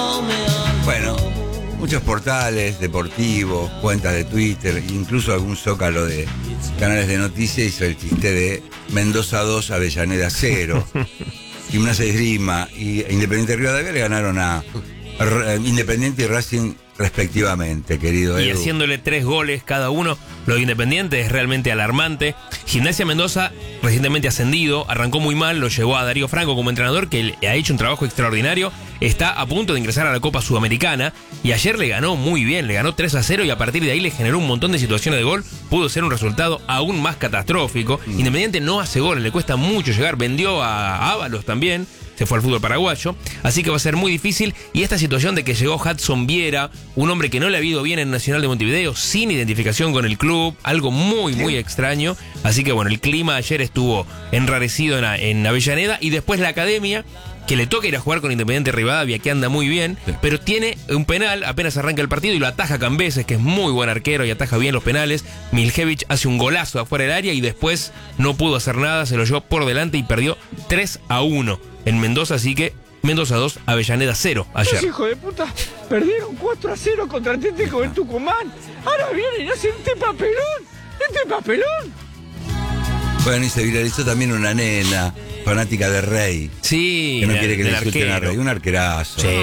Bueno, muchos portales deportivos, cuentas de Twitter, incluso algún zócalo de canales de noticias hizo el chiste de Mendoza 2, Avellaneda 0. Gimnasia de Esgrima y Independiente Rivadavia le ganaron a Independiente y Racing respectivamente, querido Edu. Y haciéndole 3 goles cada uno. Lo de Independiente es realmente alarmante. Gimnasia Mendoza, recientemente ascendido, arrancó muy mal, lo llevó a Darío Franco como entrenador, que ha hecho un trabajo extraordinario. Está a punto de ingresar a la Copa Sudamericana y ayer le ganó muy bien, le ganó 3-0 y a partir de ahí le generó un montón de situaciones de gol. Pudo ser un resultado aún más catastrófico. Independiente no hace goles, le cuesta mucho llegar, vendió a Ábalos también. Se fue al fútbol paraguayo, así que va a ser muy difícil. Y esta situación de que llegó Hudson Viera, un hombre que no le ha ido bien en Nacional de Montevideo, sin identificación con el club, algo muy extraño. Así que bueno, el clima ayer estuvo enrarecido en Avellaneda. Y después la academia, que le toca ir a jugar con Independiente Rivadavia, que anda muy bien, pero tiene un penal, apenas arranca el partido y lo ataja Cambeses, que es muy buen arquero y ataja bien los penales. Miljevich hace un golazo afuera del área y después no pudo hacer nada, se lo llevó por delante y perdió 3-1 en Mendoza, así que Mendoza 2, Avellaneda 0 ayer. Los hijos de puta perdieron 4-0 contra Atlético del Tucumán. Ahora vienen y hacen este papelón. Este papelón. Bueno, y se viralizó también una nena fanática de Rey. Sí, que no quiere que le del insulten a arquero. Rey. Un arquerazo. Sí.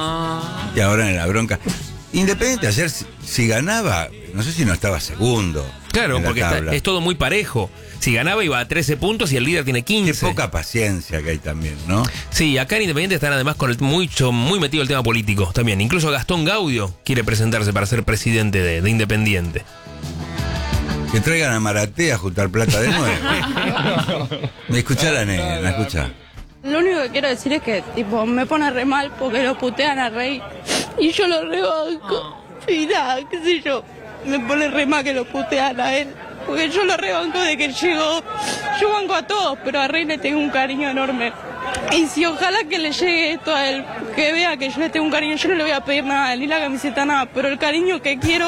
Y ahora en la bronca. Independiente ayer, si ganaba, no sé si no estaba segundo. Claro, en la porque tabla. es todo muy parejo. Si ganaba iba a 13 puntos y el líder tiene 15. Qué poca paciencia que hay también, ¿no? Sí, acá en Independiente están además con muy metido el tema político también. Incluso Gastón Gaudio quiere presentarse para ser presidente de Independiente. Que traigan a Maratea a juntar plata de nuevo. Me escuchá la nena, escuchá. Lo único que quiero decir es que tipo me pone re mal porque lo putean a Rey y yo lo rebanco. Y nada, qué sé yo, me pone re mal que lo putean a él. Porque yo lo rebanco de que llegó. Yo banco a todos, pero a Rey le tengo un cariño enorme. Y si ojalá que le llegue esto a él, que vea que yo le tengo un cariño, yo no le voy a pedir nada, ni la camiseta, nada, pero el cariño que quiero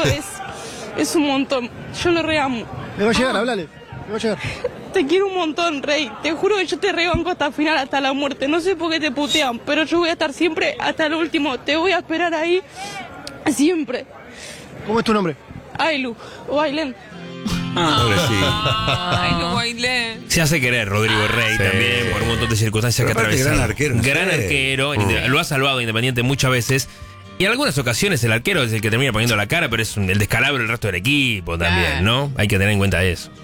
es un montón. Yo lo reamo. Le va a llegar, hablale. Le va a llegar. Te quiero un montón, Rey. Te juro que yo te rebanco hasta el final, hasta la muerte. No sé por qué te putean, pero yo voy a estar siempre hasta el último. Te voy a esperar ahí siempre. ¿Cómo es tu nombre? Ailu o Ailén. Ay, no bailé. Se hace querer Rodrigo Rey también por un montón de circunstancias Pero que aparte, atravesaron. gran arquero, no Gran sé. arquero, lo ha salvado Independiente muchas veces. Y en algunas ocasiones el arquero es el que termina poniendo la cara, pero es el descalabro del resto del equipo también, Claro. ¿no? Hay que tener en cuenta eso.